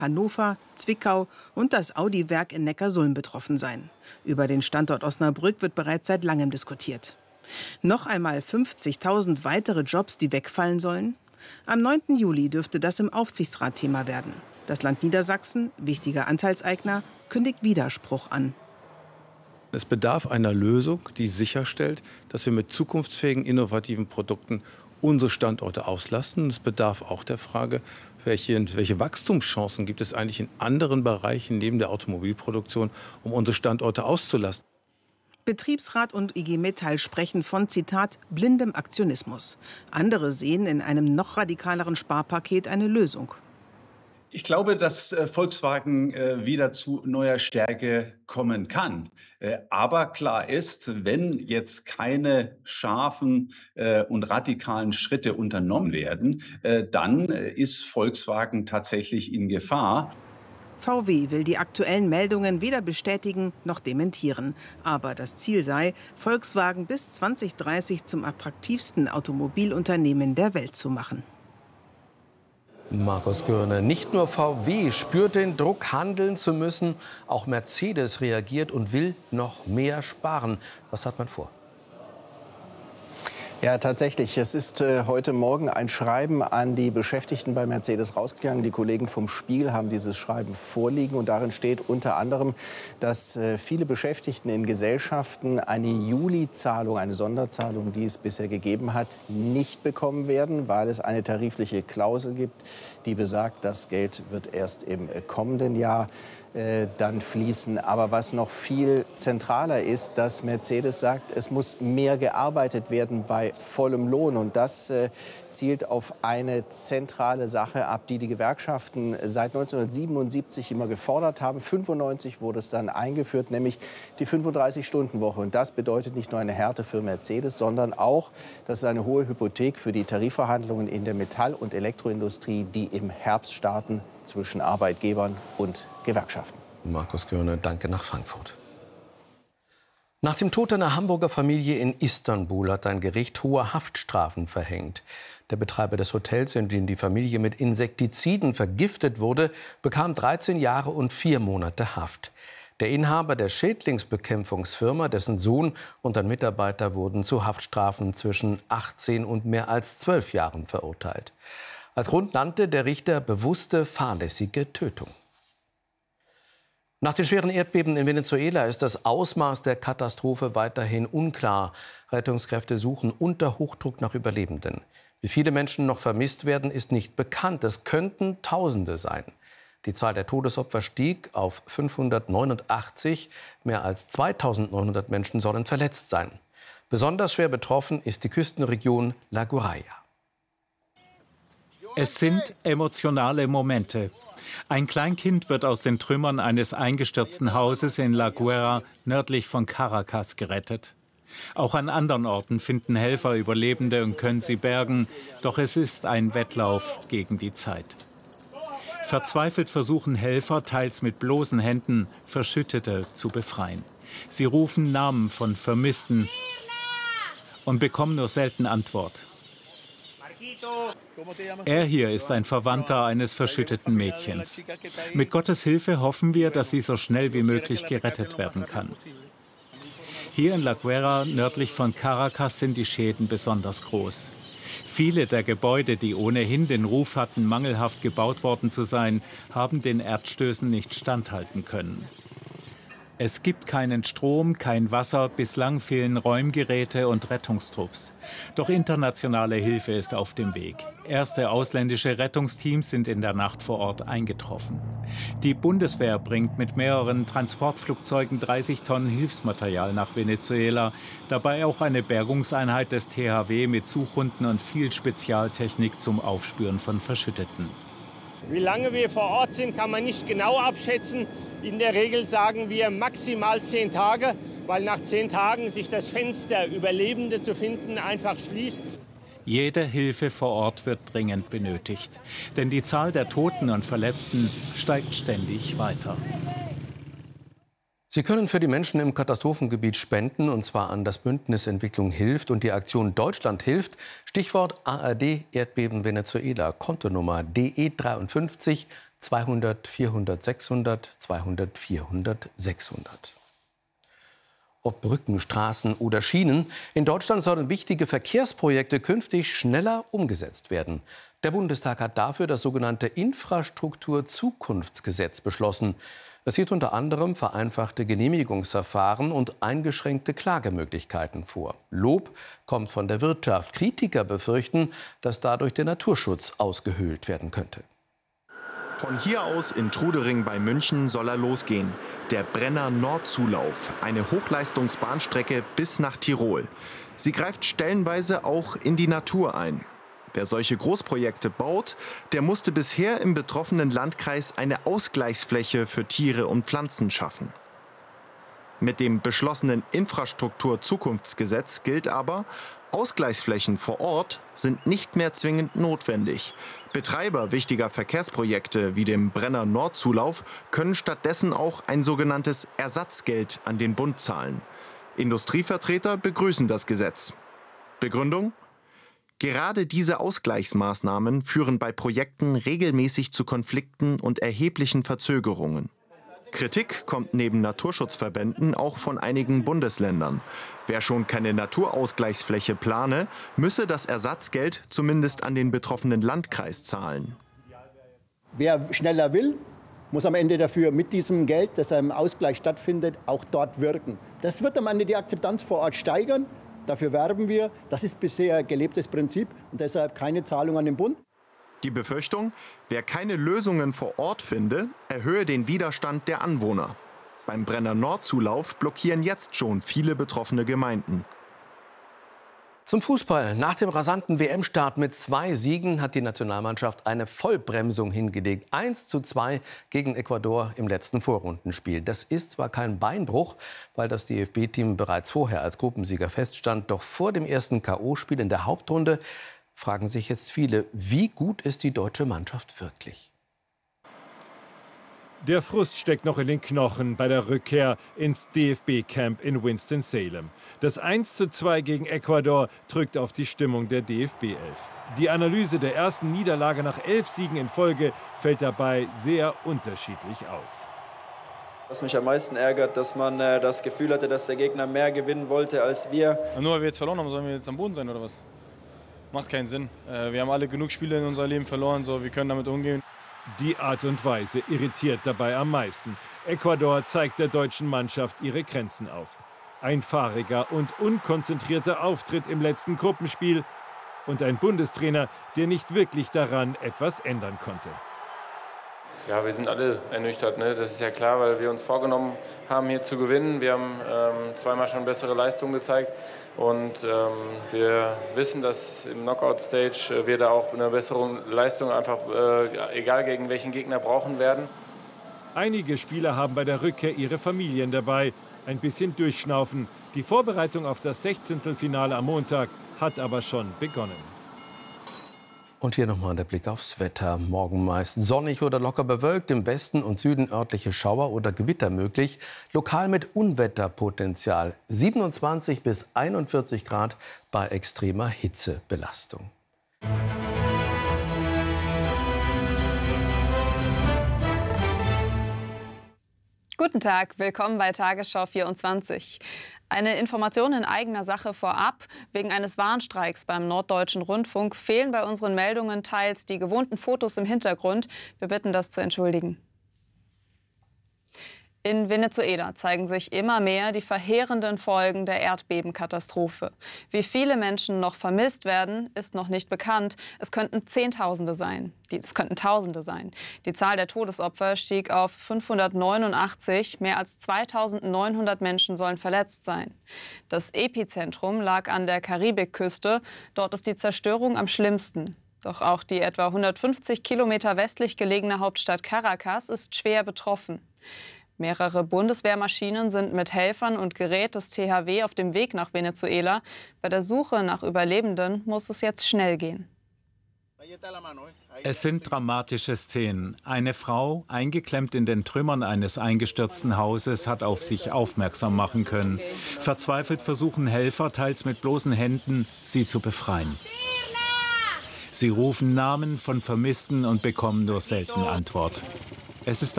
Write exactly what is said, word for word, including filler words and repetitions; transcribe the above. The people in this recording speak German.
Hannover, Zwickau und das Audi-Werk in Neckarsulm betroffen sein. Über den Standort Osnabrück wird bereits seit langem diskutiert. Noch einmal fünfzigtausend weitere Jobs, die wegfallen sollen? Am neunten Juli dürfte das im Aufsichtsrat Thema werden. Das Land Niedersachsen, wichtiger Anteilseigner, kündigt Widerspruch an. Es bedarf einer Lösung, die sicherstellt, dass wir mit zukunftsfähigen, innovativen Produkten unsere Standorte auslasten. Es bedarf auch der Frage, welche, welche Wachstumschancen gibt es eigentlich in anderen Bereichen neben der Automobilproduktion, um unsere Standorte auszulasten. Betriebsrat und I G Metall sprechen von, Zitat, blindem Aktionismus. Andere sehen in einem noch radikaleren Sparpaket eine Lösung. Ich glaube, dass äh, Volkswagen äh, wieder zu neuer Stärke kommen kann. Äh, aber klar ist, wenn jetzt keine scharfen äh, und radikalen Schritte unternommen werden, äh, dann äh, ist Volkswagen tatsächlich in Gefahr. V W will die aktuellen Meldungen weder bestätigen noch dementieren. Aber das Ziel sei, Volkswagen bis zwanzig dreißig zum attraktivsten Automobilunternehmen der Welt zu machen. Markus Görne, nicht nur V W spürt den Druck, handeln zu müssen, auch Mercedes reagiert und will noch mehr sparen. Was hat man vor? Ja, tatsächlich. Es ist äh, heute Morgen ein Schreiben an die Beschäftigten bei Mercedes rausgegangen. Die Kollegen vom Spiegel haben dieses Schreiben vorliegen. Und darin steht unter anderem, dass äh, viele Beschäftigten in Gesellschaften eine Juli-Zahlung, eine Sonderzahlung, die es bisher gegeben hat, nicht bekommen werden, weil es eine tarifliche Klausel gibt, die besagt, das Geld wird erst im kommenden Jahr äh, dann fließen. Aber was noch viel zentraler ist, dass Mercedes sagt, es muss mehr gearbeitet werden bei vollem Lohn. Und das äh, zielt auf eine zentrale Sache ab, die die Gewerkschaften seit neunzehnhundertsiebenundsiebzig immer gefordert haben. fünfundneunzig wurde es dann eingeführt, nämlich die fünfunddreißig-Stunden-Woche. Und das bedeutet nicht nur eine Härte für Mercedes, sondern auch, das ist eine hohe Hypothek für die Tarifverhandlungen in der Metall- und Elektroindustrie, die im Herbst starten zwischen Arbeitgebern und Gewerkschaften. Markus Görne, danke nach Frankfurt. Nach dem Tod einer Hamburger Familie in Istanbul hat ein Gericht hohe Haftstrafen verhängt. Der Betreiber des Hotels, in dem die Familie mit Insektiziden vergiftet wurde, bekam dreizehn Jahre und vier Monate Haft. Der Inhaber der Schädlingsbekämpfungsfirma, dessen Sohn und ein Mitarbeiter wurden zu Haftstrafen zwischen achtzehn und mehr als zwölf Jahren verurteilt. Als Grund nannte der Richter bewusste fahrlässige Tötung. Nach den schweren Erdbeben in Venezuela ist das Ausmaß der Katastrophe weiterhin unklar. Rettungskräfte suchen unter Hochdruck nach Überlebenden. Wie viele Menschen noch vermisst werden, ist nicht bekannt. Es könnten Tausende sein. Die Zahl der Todesopfer stieg auf fünfhundertneunundachtzig. Mehr als zweitausendneunhundert Menschen sollen verletzt sein. Besonders schwer betroffen ist die Küstenregion La Guaira. Es sind emotionale Momente. Ein Kleinkind wird aus den Trümmern eines eingestürzten Hauses in La Guaira nördlich von Caracas gerettet. Auch an anderen Orten finden Helfer Überlebende und können sie bergen. Doch es ist ein Wettlauf gegen die Zeit. Verzweifelt versuchen Helfer, teils mit bloßen Händen, Verschüttete zu befreien. Sie rufen Namen von Vermissten und bekommen nur selten Antwort. Er hier ist ein Verwandter eines verschütteten Mädchens. Mit Gottes Hilfe hoffen wir, dass sie so schnell wie möglich gerettet werden kann. Hier in La Guaira, nördlich von Caracas, sind die Schäden besonders groß. Viele der Gebäude, die ohnehin den Ruf hatten, mangelhaft gebaut worden zu sein, haben den Erdstößen nicht standhalten können. Es gibt keinen Strom, kein Wasser, bislang fehlen Räumgeräte und Rettungstrupps. Doch internationale Hilfe ist auf dem Weg. Erste ausländische Rettungsteams sind in der Nacht vor Ort eingetroffen. Die Bundeswehr bringt mit mehreren Transportflugzeugen dreißig Tonnen Hilfsmaterial nach Venezuela. Dabei auch eine Bergungseinheit des T H W mit Suchhunden und viel Spezialtechnik zum Aufspüren von Verschütteten. Wie lange wir vor Ort sind, kann man nicht genau abschätzen. In der Regel sagen wir maximal zehn Tage, weil nach zehn Tagen sich das Fenster, Überlebende zu finden, einfach schließt. Jede Hilfe vor Ort wird dringend benötigt. Denn die Zahl der Toten und Verletzten steigt ständig weiter. Sie können für die Menschen im Katastrophengebiet spenden, und zwar an das Bündnis Entwicklung hilft und die Aktion Deutschland hilft. Stichwort A R D Erdbeben Venezuela, Kontonummer D E fünf drei zweihundert vierhundert sechshundert, zweihundert vierhundert sechshundert. Ob Brücken, Straßen oder Schienen, in Deutschland sollen wichtige Verkehrsprojekte künftig schneller umgesetzt werden. Der Bundestag hat dafür das sogenannte Infrastrukturzukunftsgesetz beschlossen. Es sieht unter anderem vereinfachte Genehmigungsverfahren und eingeschränkte Klagemöglichkeiten vor. Lob kommt von der Wirtschaft. Kritiker befürchten, dass dadurch der Naturschutz ausgehöhlt werden könnte. Von hier aus in Trudering bei München soll er losgehen. Der Brenner-Nord-Zulauf, eine Hochleistungsbahnstrecke bis nach Tirol. Sie greift stellenweise auch in die Natur ein. Wer solche Großprojekte baut, der musste bisher im betroffenen Landkreis eine Ausgleichsfläche für Tiere und Pflanzen schaffen. Mit dem beschlossenen Infrastrukturzukunftsgesetz gilt aber, Ausgleichsflächen vor Ort sind nicht mehr zwingend notwendig. Betreiber wichtiger Verkehrsprojekte wie dem Brenner-Nord-Zulauf können stattdessen auch ein sogenanntes Ersatzgeld an den Bund zahlen. Industrievertreter begrüßen das Gesetz. Begründung? Gerade diese Ausgleichsmaßnahmen führen bei Projekten regelmäßig zu Konflikten und erheblichen Verzögerungen. Kritik kommt neben Naturschutzverbänden auch von einigen Bundesländern. Wer schon keine Naturausgleichsfläche plane, müsse das Ersatzgeld zumindest an den betroffenen Landkreis zahlen. Wer schneller will, muss am Ende dafür mit diesem Geld, das im Ausgleich stattfindet, auch dort wirken. Das wird am Ende die Akzeptanz vor Ort steigern. Dafür werben wir. Das ist bisher gelebtes Prinzip und deshalb keine Zahlung an den Bund. Die Befürchtung, wer keine Lösungen vor Ort finde, erhöhe den Widerstand der Anwohner. Beim Brenner-Nord-Zulauf blockieren jetzt schon viele betroffene Gemeinden. Zum Fußball. Nach dem rasanten W M-Start mit zwei Siegen hat die Nationalmannschaft eine Vollbremsung hingelegt. eins zu zwei gegen Ecuador im letzten Vorrundenspiel. Das ist zwar kein Beinbruch, weil das D F B-Team bereits vorher als Gruppensieger feststand. Doch vor dem ersten K O-Spiel in der Hauptrunde fragen sich jetzt viele, wie gut ist die deutsche Mannschaft wirklich? Der Frust steckt noch in den Knochen bei der Rückkehr ins D F B-Camp in Winston-Salem. Das eins zu zwei gegen Ecuador drückt auf die Stimmung der D F B-Elf. Die Analyse der ersten Niederlage nach elf Siegen in Folge fällt dabei sehr unterschiedlich aus. Was mich am meisten ärgert, dass man äh, das Gefühl hatte, dass der Gegner mehr gewinnen wollte als wir. Nur weil wir jetzt verloren haben, sollen wir jetzt am Boden sein oder was? Macht keinen Sinn. Äh, wir haben alle genug Spiele in unserem Leben verloren, so wir können damit umgehen. Die Art und Weise irritiert dabei am meisten. Ecuador zeigt der deutschen Mannschaft ihre Grenzen auf. Ein fahriger und unkonzentrierter Auftritt im letzten Gruppenspiel und ein Bundestrainer, der nicht wirklich daran etwas ändern konnte. Ja, wir sind alle ernüchtert, ne? Das ist ja klar, weil wir uns vorgenommen haben, hier zu gewinnen. Wir haben ähm, zweimal schon bessere Leistungen gezeigt und ähm, wir wissen, dass im Knockout-Stage äh, wir da auch eine bessere Leistung einfach, äh, egal gegen welchen Gegner, brauchen werden. Einige Spieler haben bei der Rückkehr ihre Familien dabei. Ein bisschen durchschnaufen. Die Vorbereitung auf das Sechzehntelfinale am Montag hat aber schon begonnen. Und hier nochmal der Blick aufs Wetter. Morgen meist sonnig oder locker bewölkt, im Westen und Süden örtliche Schauer oder Gewitter möglich. Lokal mit Unwetterpotenzial. siebenundzwanzig bis einundvierzig Grad bei extremer Hitzebelastung. Guten Tag, willkommen bei Tagesschau vierundzwanzig. Eine Information in eigener Sache vorab. Wegen eines Warnstreiks beim Norddeutschen Rundfunk fehlen bei unseren Meldungen teils die gewohnten Fotos im Hintergrund. Wir bitten, das zu entschuldigen. In Venezuela zeigen sich immer mehr die verheerenden Folgen der Erdbebenkatastrophe. Wie viele Menschen noch vermisst werden, ist noch nicht bekannt. Es könnten Zehntausende sein. Es könnten Tausende sein. Die Zahl der Todesopfer stieg auf fünfhundertneunundachtzig. Mehr als zweitausendneunhundert Menschen sollen verletzt sein. Das Epizentrum lag an der Karibikküste. Dort ist die Zerstörung am schlimmsten. Doch auch die etwa hundertfünfzig Kilometer westlich gelegene Hauptstadt Caracas ist schwer betroffen. Mehrere Bundeswehrmaschinen sind mit Helfern und Gerät des T H W auf dem Weg nach Venezuela. Bei der Suche nach Überlebenden muss es jetzt schnell gehen. Es sind dramatische Szenen. Eine Frau, eingeklemmt in den Trümmern eines eingestürzten Hauses, hat auf sich aufmerksam machen können. Verzweifelt versuchen Helfer, teils mit bloßen Händen, sie zu befreien. Sie rufen Namen von Vermissten und bekommen nur selten Antwort. Es ist